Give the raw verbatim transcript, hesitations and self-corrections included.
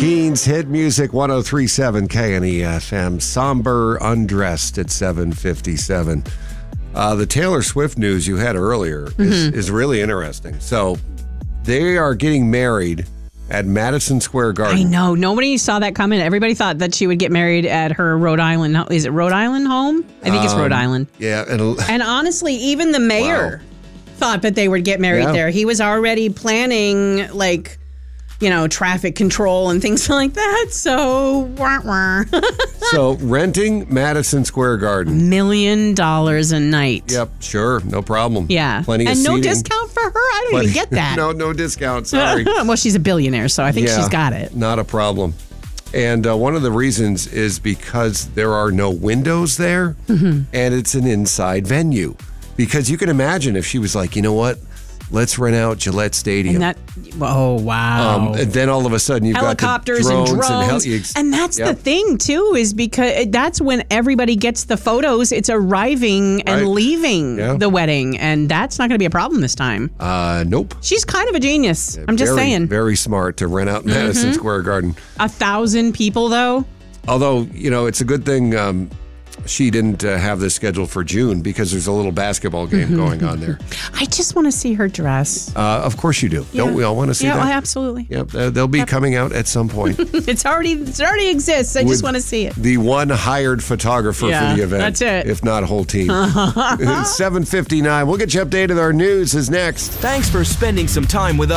Keen's Hit Music one oh three point seven K N E F M. Somber Undressed at seven fifty-seven. Uh, the Taylor Swift news you had earlier is, mm-hmm. is really interesting. So they are getting married at Madison Square Garden. I know. Nobody saw that coming. Everybody thought that she would get married at her Rhode Island. Is it Rhode Island home? I think um, it's Rhode Island. Yeah. And, and honestly, even the mayor wow. thought that they would get married yeah. there. He was already planning, like, you know, traffic control and things like that. So, wah, wah. So renting Madison Square Garden. Million dollars a night. Yep, sure. No problem. Yeah. Plenty and of no seating. discount for her? I don't Plenty, even get that. no, no discount. Sorry. Well, she's a billionaire, so I think yeah, she's got it. Not a problem. And uh, one of the reasons is because there are no windows there, mm-hmm. and it's an inside venue. Because you can imagine if she was like, you know what? Let's rent out Gillette Stadium. And that, oh, wow. Um, and then all of a sudden you've Helicopters got the drones and drones. And, hel- and that's yep. the thing, too, is because that's when everybody gets the photos. It's arriving and right. leaving yeah. the wedding. And that's not going to be a problem this time. Uh, nope. She's kind of a genius. Yeah, I'm just very, saying. Very smart to rent out Madison mm-hmm. Square Garden. A thousand people, though. Although, you know, it's a good thing um, she didn't uh, have this scheduled for June because there's a little basketball game mm-hmm. going on there. I just want to see her dress. Uh, of course you do. Yeah. Don't we all want to see yeah, that? Yeah, absolutely. Yep, uh, they'll be yep. coming out at some point. it's already it already exists. I With just want to see it. The one hired photographer yeah, for the event. That's it. If not a whole team. seven fifty-nine. We'll get you updated. Our news is next. Thanks for spending some time with us.